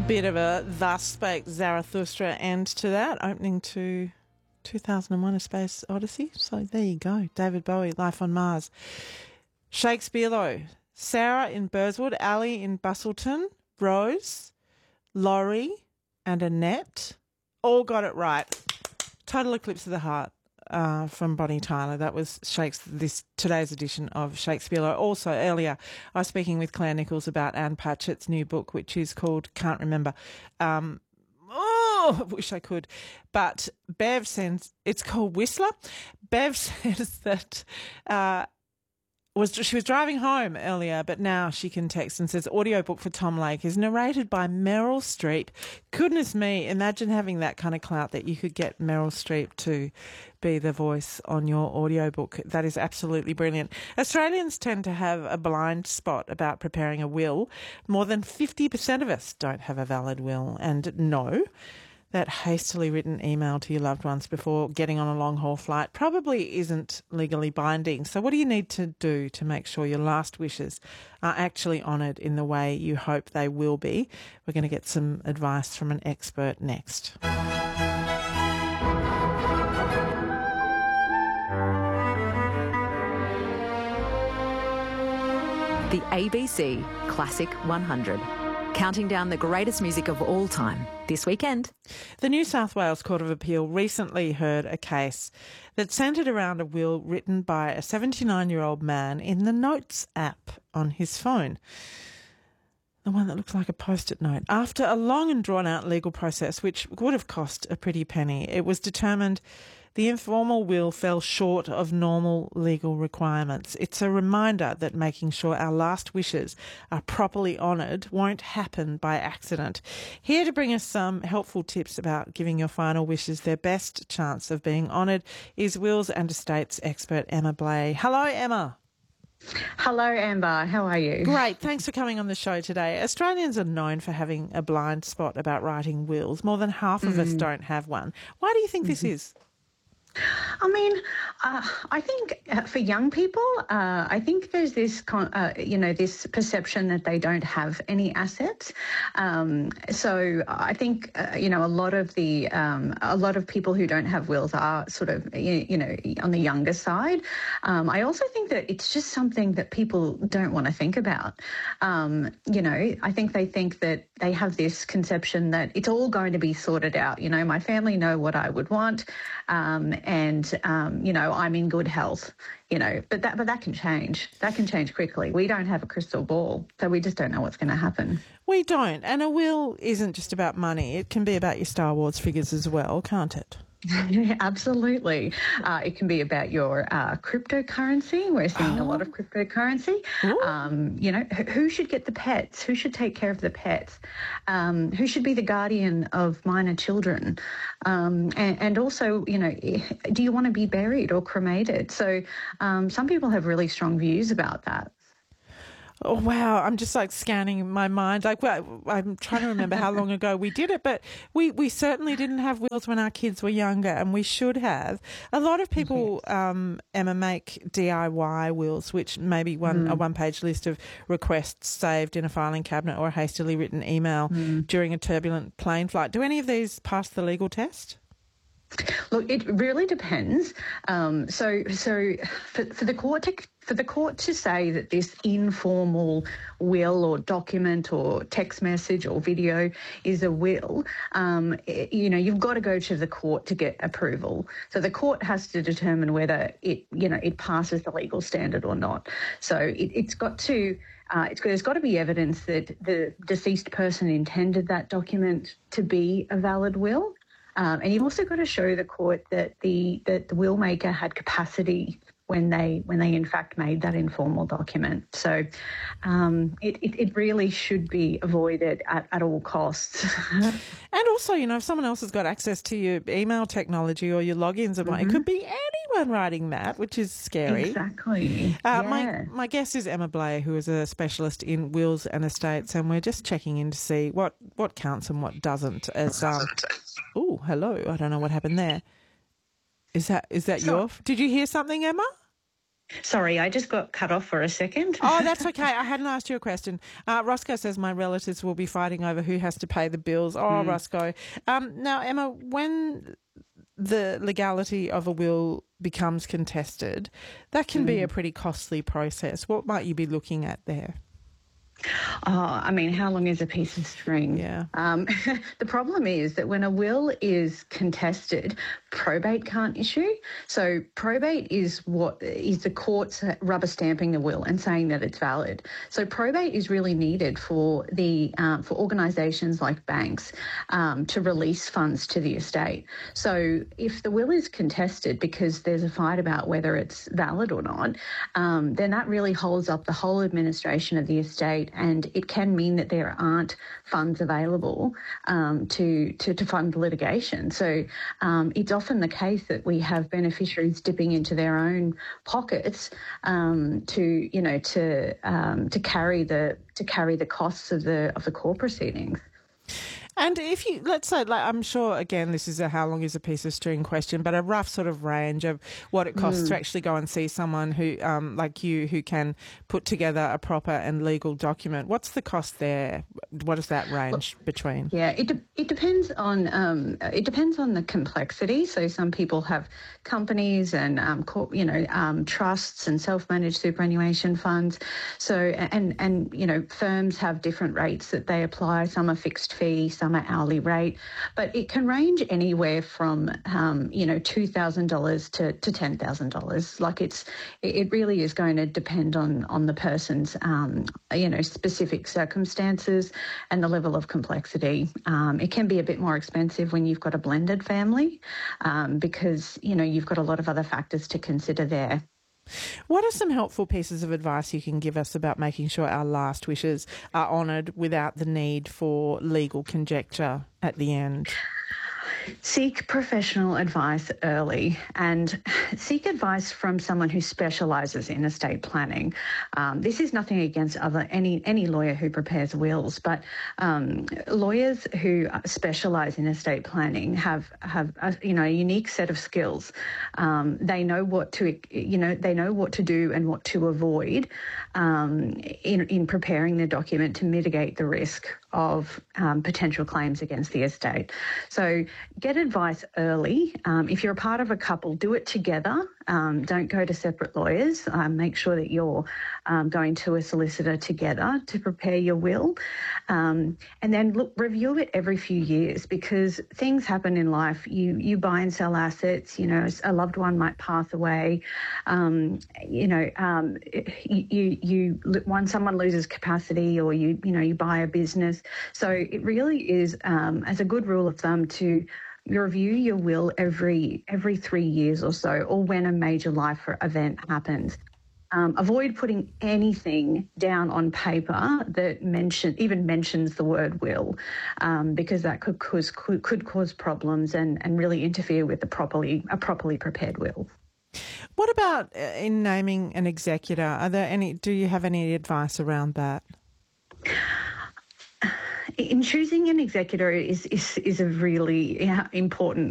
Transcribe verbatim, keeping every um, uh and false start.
Bit of a Thus Spake Zarathustra end to that, opening to two thousand one A Space Odyssey. So there you go. David Bowie, Life on Mars. Shakespeare, though. Sarah in Burswood, Ali in Bustleton, Rose, Laurie and Annette all got it right. Total Eclipse of the Heart. Uh, from Bonnie Tyler. That was Shakespeare, this today's edition of Shakespeare. Also, earlier, I was speaking with Claire Nichols about Anne Patchett's new book, which is called Can't Remember. Um, oh, I wish I could. But Bev sends, it's called Whistler. Bev says that uh, was she was driving home earlier, but now she can text and says audiobook for Tom Lake is narrated by Meryl Streep. Goodness me, imagine having that kind of clout that you could get Meryl Streep to be the voice on your audiobook. That is absolutely brilliant. Australians tend to have a blind spot about preparing a will. More than fifty percent of us don't have a valid will. And no, that hastily written email to your loved ones before getting on a long-haul flight probably isn't legally binding. So what do you need to do to make sure your last wishes are actually honoured in the way you hope they will be? We're going to get some advice from an expert next. The A B C Classic one hundred. Counting down the greatest music of all time this weekend. The New South Wales Court of Appeal recently heard a case that centred around a will written by a seventy-nine-year-old man in the Notes app on his phone. The one that looks like a post-it note. After a long and drawn-out legal process, which would have cost a pretty penny, it was determined the informal will fell short of normal legal requirements. It's a reminder that making sure our last wishes are properly honoured won't happen by accident. Here to bring us some helpful tips about giving your final wishes their best chance of being honoured is wills and estates expert Emma Blay. Hello, Emma. Hello, Amber. How are you? Great. Thanks for coming on the show today. Australians are known for having a blind spot about writing wills. More than half of mm. us don't have one. Why do you think mm-hmm. this is? I mean, uh, I think uh, for young people, uh, I think there's this, con- uh, you know, this perception that they don't have any assets. Um, so I think, uh, you know, a lot of the, um, a lot of people who don't have wills are sort of, you, you know, on the younger side. Um, I also think that it's just something that people don't want to think about. Um, you know, I think they think that they have this conception that it's all going to be sorted out. You know, my family know what I would want. Um, and, um, you know, I'm in good health, you know, but that but that can change. That can change quickly. We don't have a crystal ball, so we just don't know what's going to happen. We don't. And a will isn't just about money. It can be about your Star Wars figures as well, can't it? Absolutely. Uh, it can be about your uh, cryptocurrency. We're seeing oh. a lot of cryptocurrency. Um, you know, who should get the pets? Who should take care of the pets? Um, who should be the guardian of minor children? Um, and, and also, you know, do you want to be buried or cremated? So um, some people have really strong views about that. Oh, wow. I'm just like scanning my mind. Like, well, I'm trying to remember how long ago we did it, but we, we certainly didn't have wills when our kids were younger, and we should have. A lot of people, um, Emma, make D I Y wills, which may be one, mm. a one-page list of requests saved in a filing cabinet or a hastily written email mm. during a turbulent plane flight. Do any of these pass the legal test? Look, it really depends. Um, so, so for, for the court to for the court to say that this informal will or document or text message or video is a will, um, it, you know, you've got to go to the court to get approval. So the court has to determine whether it, you know, it passes the legal standard or not. So it, it's got to. Uh, it's, there's got to be evidence that the deceased person intended that document to be a valid will. Um, and you've also got to show the court that the that the will maker had capacity when they when they in fact made that informal document. So um, it, it, it really should be avoided at, at all costs. And also, you know, if someone else has got access to your email technology or your logins, mm-hmm. it could be anyone writing that, which is scary. Exactly. Uh, yeah. My my guest is Emma Blay, who is a specialist in wills and estates, and we're just checking in to see what, what counts and what doesn't. As um, oh, hello, I don't know what happened there. Is that is that so, your? Did you hear something, Emma? Sorry, I just got cut off for a second. Oh, that's okay. I hadn't asked you a question. Uh, Roscoe says my relatives will be fighting over who has to pay the bills. Oh, mm. Roscoe. Um, now, Emma, when the legality of a will becomes contested, that can mm. be a pretty costly process. What might you be looking at there? Oh, I mean, how long is a piece of string? Yeah. Um, the problem is that when a will is contested, probate can't issue. So probate is what is the courts rubber stamping the will and saying that it's valid. So probate is really needed for the um, for organisations like banks um, to release funds to the estate. So if the will is contested because there's a fight about whether it's valid or not, um, then that really holds up the whole administration of the estate. And it can mean that there aren't funds available um, to, to to fund litigation. So um, it's often the case that we have beneficiaries dipping into their own pockets um, to you know to um, to carry the to carry the costs of the of the court proceedings. And if you, let's say, like, I'm sure, again, this is a how long is a piece of string question, but a rough sort of range of what it costs mm. to actually go and see someone who, um, like you, who can put together a proper and legal document. What's the cost there? What is that range well, between? Yeah, it de- it depends on um, it depends on the complexity. So some people have companies and um, co- you know um, trusts and self-managed superannuation funds. So and and you know firms have different rates that they apply. Some are fixed fee. Some are hourly rate, but it can range anywhere from, um, you know, two thousand dollars to, to ten thousand dollars. Like it's, it really is going to depend on, on the person's, um, you know, specific circumstances and the level of complexity. Um, it can be a bit more expensive when you've got a blended family um, because, you know, you've got a lot of other factors to consider there. What are some helpful pieces of advice you can give us about making sure our last wishes are honoured without the need for legal conjecture at the end? Seek professional advice early and seek advice from someone who specialises in estate planning. Um, this is nothing against other any any lawyer who prepares wills, but um, lawyers who specialise in estate planning have have a, you know a unique set of skills. Um, they know what to you know they know what to do and what to avoid um, in in preparing the document to mitigate the risk of um, potential claims against the estate. So get advice early. Um, if you're a part of a couple, do it together. Um, don't go to separate lawyers. Um, make sure that you're um, going to a solicitor together to prepare your will. Um, and then look, review it every few years because things happen in life. You you buy and sell assets. You know, a loved one might pass away. Um, you know, um, you, you you when someone loses capacity, or you you know you buy a business. So it really is, um, as a good rule of thumb, to review your will every every three years or so, or when a major life event happens. Um, avoid putting anything down on paper that mention even mentions the word will, um, because that could cause could, could cause problems and, and really interfere with the properly a properly prepared will. What about in naming an executor? Are there any? Do you have any advice around that? In choosing an executor is is, is a really important